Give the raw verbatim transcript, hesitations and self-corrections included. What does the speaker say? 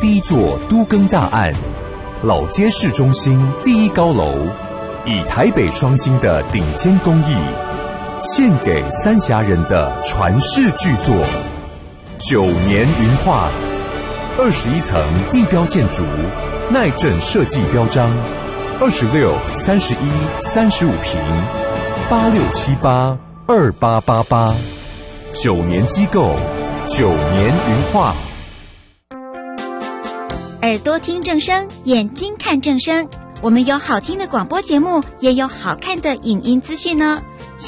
第一座都更大案，老街市中心第一高楼，以台北双星的顶尖工艺，献给三峡人的传世巨作九年云画，二十一层地标建筑，耐震设计标章，二十六、三十一、三十五平，八六七八二八八八，九年机构，九年云画。 耳朵听正声，眼睛看正声。我们有好听的广播节目，也有好看的影音资讯呢。